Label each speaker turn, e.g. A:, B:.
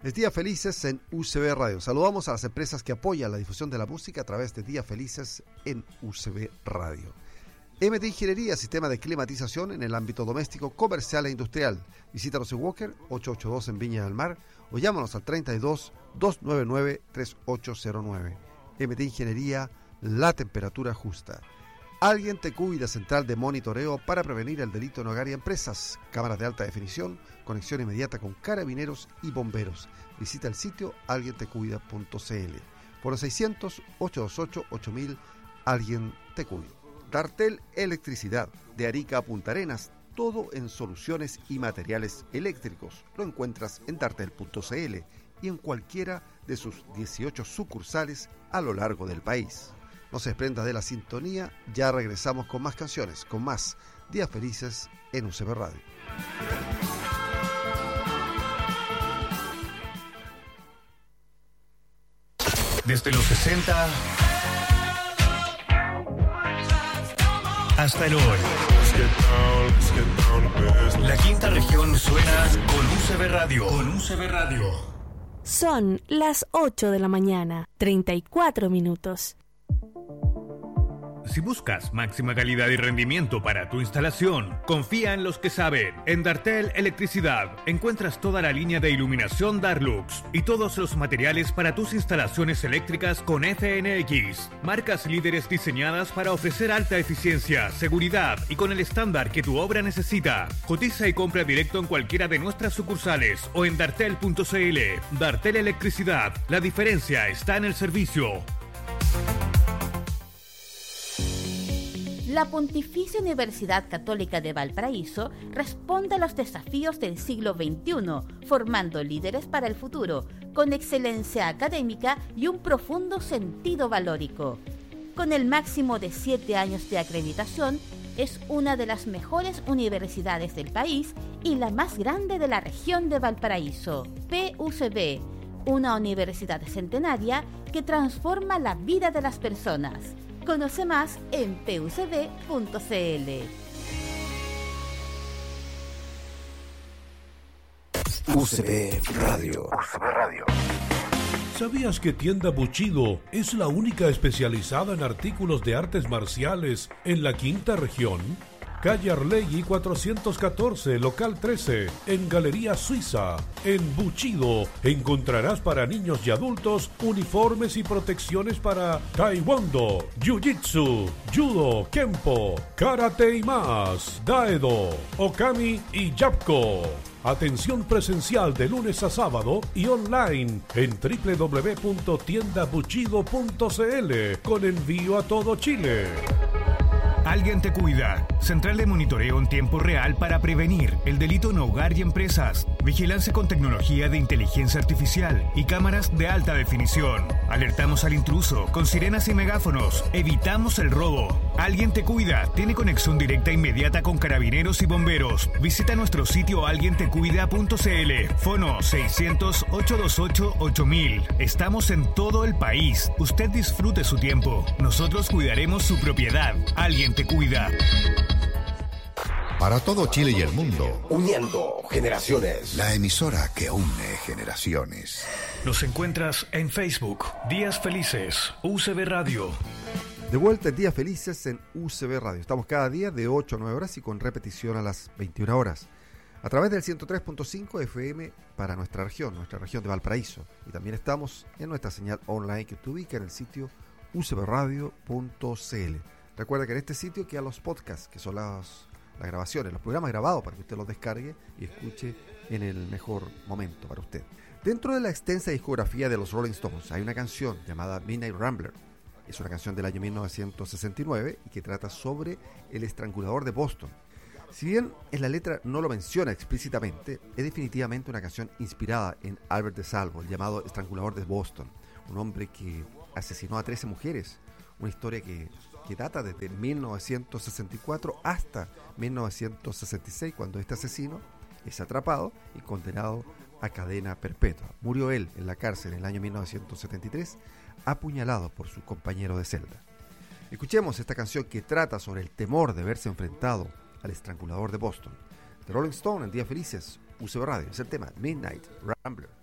A: Es Días Felices en UCB Radio. Saludamos a las empresas que apoyan la difusión de la música a través de Días Felices en UCB Radio. MT Ingeniería, sistema de climatización en el ámbito doméstico, comercial e industrial. Visítanos en Walker, 882 en Viña del Mar, o llámanos al 32-299-3809. MT Ingeniería, la temperatura justa. Alguien te cuida, central de monitoreo para prevenir el delito en hogar y empresas. Cámaras de alta definición, conexión inmediata con carabineros y bomberos. Visita el sitio alguientecuida.cl. Por los 600-828-8000, Alguien te cuida. Dartel Electricidad, de Arica a Punta Arenas, todo en soluciones y materiales eléctricos. Lo encuentras en dartel.cl y en cualquiera de sus 18 sucursales a lo largo del país. No se desprenda de la sintonía, ya regresamos con más canciones, con más Días Felices en UCB Radio.
B: Desde los 60 hasta el hoy. La quinta región suena con UCB Radio.
C: Son las 8 de la mañana, 34 minutos.
B: Si buscas máxima calidad y rendimiento para tu instalación, confía en los que saben. En Dartel Electricidad encuentras toda la línea de iluminación Darlux y todos los materiales para tus instalaciones eléctricas con FNX. Marcas líderes diseñadas para ofrecer alta eficiencia, seguridad y con el estándar que tu obra necesita. Cotiza y compra directo en cualquiera de nuestras sucursales o en dartel.cl. Dartel Electricidad. La diferencia está en el servicio.
D: La Pontificia Universidad Católica de Valparaíso responde a los desafíos del siglo XXI, formando líderes para el futuro, con excelencia académica y un profundo sentido valórico. Con el máximo de 7 años de acreditación, es una de las mejores universidades del país y la más grande de la región de Valparaíso. PUCB, una universidad centenaria que transforma la vida de las personas. Conoce más en pucb.cl.
E: UCB Radio.
F: ¿Sabías que Tienda Bushido es la única especializada en artículos de artes marciales en la quinta región? Calle Arlegui 414, local 13, en Galería Suiza. En Bushido encontrarás para niños y adultos uniformes y protecciones para taekwondo, jiu-jitsu, judo, kempo, karate y más, daedo, okami y yapko. Atención presencial de lunes a sábado y online en www.tiendabushido.cl con envío a todo Chile.
B: Alguien te cuida. Central de monitoreo en tiempo real para prevenir el delito en hogar y empresas. Vigilancia con tecnología de inteligencia artificial y cámaras de alta definición. Alertamos al intruso con sirenas y megáfonos. Evitamos el robo. Alguien te cuida. Tiene conexión directa inmediata con carabineros y bomberos. Visita nuestro sitio alguientecuida.cl. Fono 600-828-8000. Estamos en todo el país. Usted disfrute su tiempo. Nosotros cuidaremos su propiedad. Alguien te cuida.
G: Para todo Chile y el mundo,
E: Uniendo generaciones.
G: la emisora que une generaciones.
B: Nos encuentras en Facebook. Días Felices, UCB Radio.
A: De vuelta en Días Felices en UCB Radio. Estamos cada día de 8 a 9 horas y con repetición a las 21 horas. A través del 103.5 FM para nuestra región de Valparaíso. Y también estamos en nuestra señal online que te ubica en el sitio ucbradio.cl. Recuerda que en este sitio quedan los podcasts, que son las grabaciones, los programas grabados para que usted los descargue y escuche en el mejor momento para usted. Dentro de la extensa discografía de los Rolling Stones hay una canción llamada Midnight Rambler. Es una canción del año 1969 y que trata sobre el estrangulador de Boston. Si bien en la letra no lo menciona explícitamente, es definitivamente una canción inspirada en Albert de Salvo, el llamado estrangulador de Boston, un hombre que asesinó a 13 mujeres, una historia que data desde 1964 hasta 1966, cuando este asesino es atrapado y condenado a cadena perpetua. Murió él en la cárcel en el año 1973, apuñalado por su compañero de celda. Escuchemos esta canción que trata sobre el temor de verse enfrentado al estrangulador de Boston. The Rolling Stone en Días Felices, UCB Radio, es el tema Midnight Rambler.